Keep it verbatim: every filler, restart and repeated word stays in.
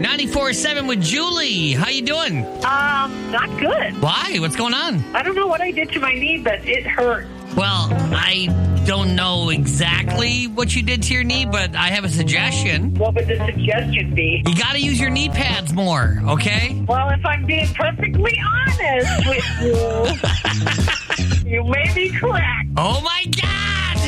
ninety-four point seven with Julie. How you doing? Um, not good. Why? What's going on? I don't know what I did to my knee, but it hurt. Well, I don't know exactly what you did to your knee, but I have a suggestion. What would the suggestion be? You got to use your knee pads more, okay? Well, if I'm being perfectly honest with you, you may be correct. Oh, my God!